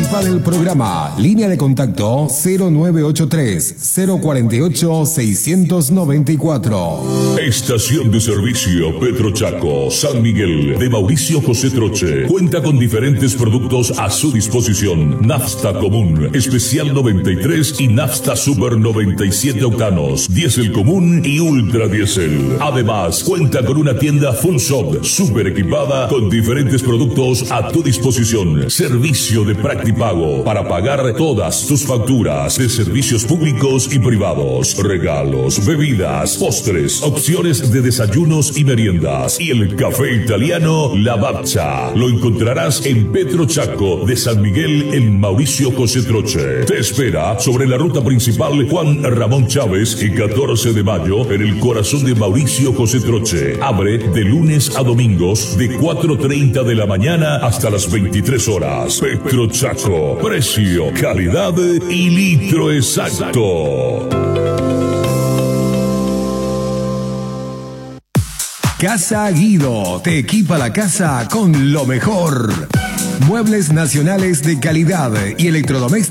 Participa del programa. Línea de contacto 0983-048-694. Estación de servicio Petrochaco, San Miguel, de Mauricio José Troche. Cuenta con diferentes productos a su disposición. Nafta común, especial 93 y Nafta Super 97 octanos, diésel común y ultra diésel. Además, cuenta con una tienda full shop, super equipada con diferentes productos a tu disposición. Servicio de Practipago para pagar todas tus facturas de servicios públicos y privados. Regalos, bebidas, postres, opciones de desayunos y meriendas. Y el café italiano La Babcha. Lo encontrarás en Petrochaco de San Miguel en Mauricio José Troche. Te espera sobre la ruta principal Juan Ramón Chávez y 14 de mayo en el corazón de Mauricio José Troche. Abre de lunes a domingos de 4:30 de la mañana hasta las 23 horas. Petrochaco. Precio, calidad y litro exacto. Casa Guido te equipa la casa con lo mejor. Muebles nacionales de calidad y electrodomésticos